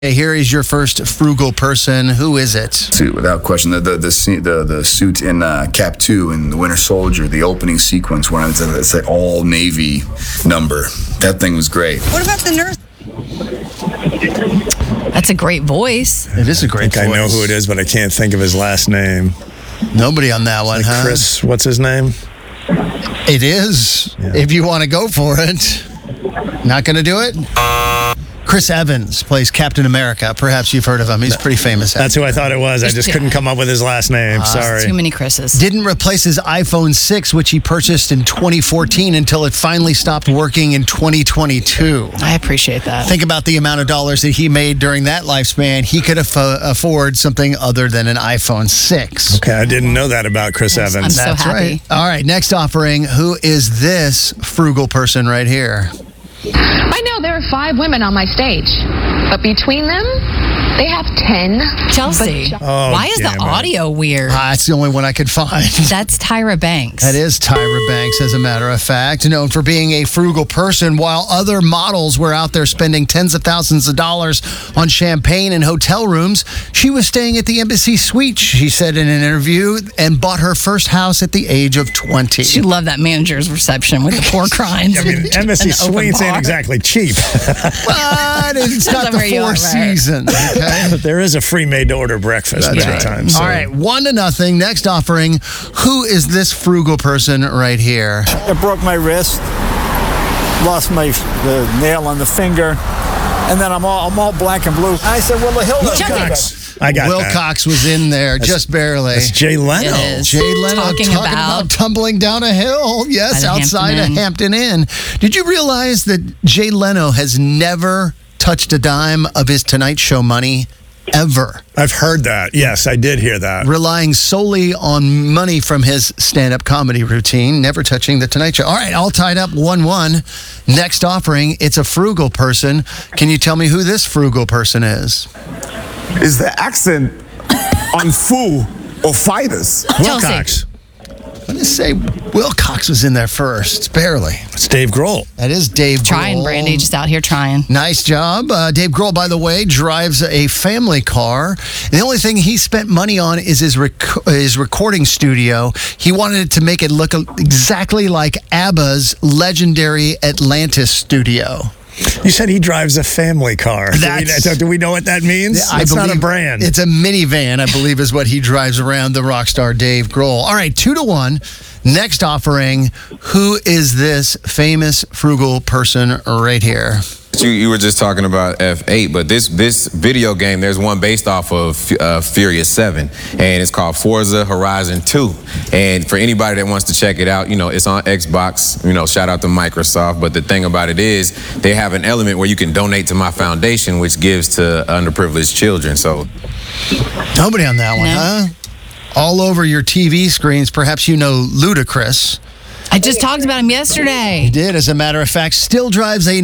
Okay, here is your first frugal person. Who is it? Suit, without question. The suit in Cap 2 in The Winter Soldier, the opening sequence where it's an all Navy number. That thing was great. What about the nurse? That's a great voice. It is a great voice. I know who it is, but I can't think of his last name. Nobody on that one, huh? Chris, what's his name? It is. Yeah. If you want to go for it. Not going to do it? Chris Evans plays Captain America. Perhaps you've heard of him. He's pretty famous. That's who I thought it was. I just couldn't come up with his last name. Sorry. Too many Chris's. Didn't replace his iPhone 6, which he purchased in 2014, until it finally stopped working in 2022. I appreciate that. Think about the amount of dollars that he made during that lifespan. He could afford something other than an iPhone 6. Okay, I didn't know that about Chris Evans. I'm so That's happy. right. All right, next offering. Who is this frugal person right here? I know there are 5 women on my stage, but between them, they have 10. Chelsea, why is the audio weird? That's the only one I could find. That's Tyra Banks. That is Tyra Banks, as a matter of fact, known for being a frugal person. While other models were out there spending tens of thousands of dollars on champagne and hotel rooms, she was staying at the Embassy Suite, she said in an interview, and bought her first house at the age of 20. She loved that manager's reception with the pork rinds. I mean, Embassy Suites ain't exactly cheap. But it's got the Four Seasons. Okay? But there is a free made-to-order breakfast many times. So. All right, 1-0. Next offering. Who is this frugal person right here? I broke my wrist, lost the nail on the finger, and then I'm all black and blue. I said, well, the hill is Wilcox. I got Wilcox was in there, just barely. That's Jay Leno. It is. Jay Leno talking about tumbling down a hill. Yes, outside of Hampton Inn. Did you realize that Jay Leno has never touched a dime of his Tonight Show money ever? I've heard that. Yes, I did hear that. Relying solely on money from his stand-up comedy routine, never touching the Tonight Show. All right, all tied up 1-1. Next offering, it's a frugal person. Can you tell me who this frugal person is? Is the accent on foo or fighters? Wilcox. I'm going to say Wilcox was in there first, barely. It's Dave Grohl. That is Dave Grohl. Trying, Brandy, just out here trying. Nice job. Dave Grohl, by the way, drives a family car. The only thing he spent money on is his recording studio. He wanted it to make it look exactly like ABBA's legendary Atlantis studio. You said he drives a family car. Do we know what that means? It's not a brand. It's a minivan, I believe, is what he drives around, the rock star Dave Grohl. All right, 2-1. Next offering. Who is this famous frugal person right here? You were just talking about F8, but this video game, there's one based off of Furious 7, and it's called Forza Horizon 2. And for anybody that wants to check it out, it's on Xbox. Shout out to Microsoft. But the thing about it is, they have an element where you can donate to my foundation, which gives to underprivileged children. So nobody on that one, huh? All over your TV screens, perhaps you know Ludacris. I just talked about him yesterday. He did, as a matter of fact. Still drives a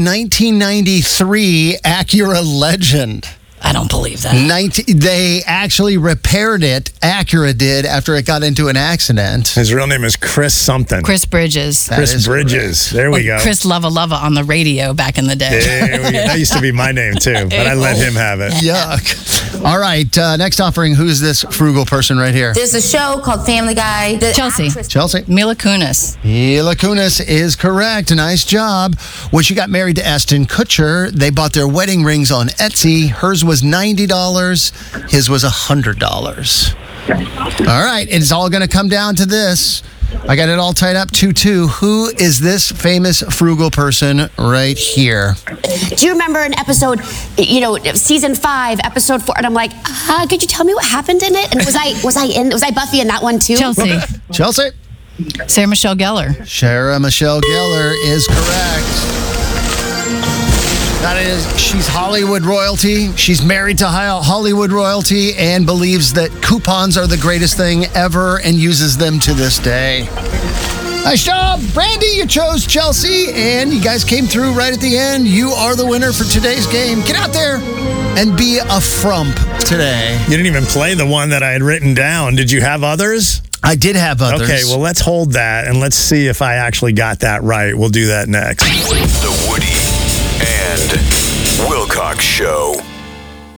1993 Acura Legend. I don't believe that. They actually repaired it. Acura did, after it got into an accident. His real name is Chris something. Chris Bridges. Chris Bridges. There we go. Chris Lava on the radio back in the day. There we go. That used to be my name, too, but I let him have it. Yuck. All right, next offering. Who's this frugal person right here? There's a show called Family Guy. Chelsea. Mila Kunis. Mila Kunis is correct. Nice job. When she got married to Ashton Kutcher, they bought their wedding rings on Etsy. Hers was $90. His was $100. All right, it's all going to come down to this. I got it all tied up 2-2. Who is this famous frugal person right here? Do you remember an episode, season 5, episode 4? And I'm like, could you tell me what happened in it? And was I Buffy in that one too? Chelsea. Sarah Michelle Gellar. Sarah Michelle Gellar is correct. That is, she's Hollywood royalty. She's married to Hollywood royalty and believes that coupons are the greatest thing ever and uses them to this day. Nice job, Brandy. You chose Chelsea, and you guys came through right at the end. You are the winner for today's game. Get out there and be a frump today. You didn't even play the one that I had written down. Did you have others? I did have others. Okay, well, let's hold that, and let's see if I actually got that right. We'll do that next. The Woody and Wilcox Show.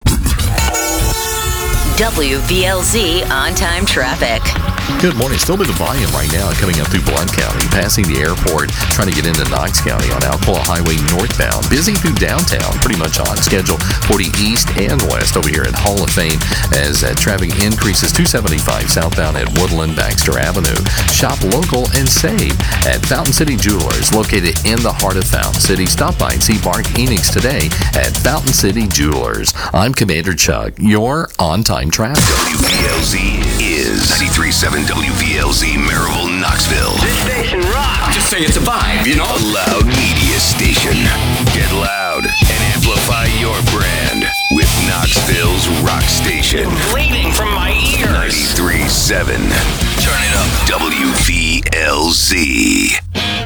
WVLZ on-time traffic. Good morning. Still a bit of volume right now coming up through Blount County, passing the airport, trying to get into Knox County on Alcoa Highway northbound. Busy through downtown, pretty much on schedule for the east and west over here at Hall of Fame as traffic increases 275 southbound at Woodland Baxter Avenue. Shop local and save at Fountain City Jewelers, located in the heart of Fountain City. Stop by and see Mark Enix today at Fountain City Jewelers. I'm Commander Chuck, your on-time traffic. WVLZ is 93.7 WVLZ Maryville, Knoxville. This station rocks. Just say it's a vibe, you know? A loud media station. Get loud and amplify your brand with Knoxville's rock station. Bleeding from my ears. 93.7. Turn it up. WVLZ.